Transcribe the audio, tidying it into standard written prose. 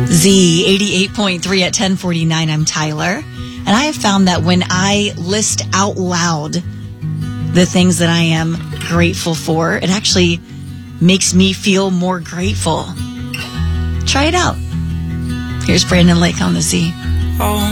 Z 88.3 at 1049. I'm Tyler. And I have found that when I list out loud the things that I am grateful for, it actually makes me feel more grateful. Try it out. Here's Brandon Lake on the Z.